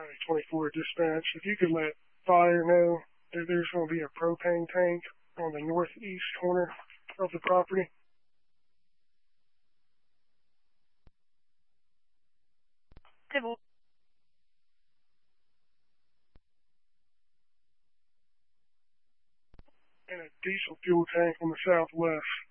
24 dispatch. If you could let fire know that there's going to be a propane tank on the northeast corner of the property. And a diesel fuel tank on the southwest.